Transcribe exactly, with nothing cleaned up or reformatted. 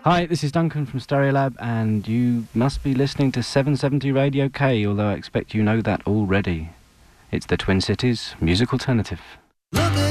Hi, this is Duncan from Stereolab, and you must be listening to seven seventy Radio K, although I expect you know that already. It's the Twin Cities Music Alternative.